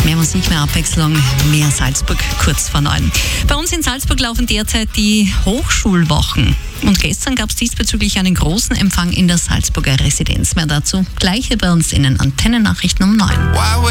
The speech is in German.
Mehr Musik, mehr Abwechslung, mehr Salzburg, kurz vor 9. Bei uns in Salzburg laufen derzeit die Hochschulwochen. Und gestern gab es diesbezüglich einen großen Empfang in der Salzburger Residenz. Mehr dazu gleich hier bei uns in den Antennennachrichten um 9.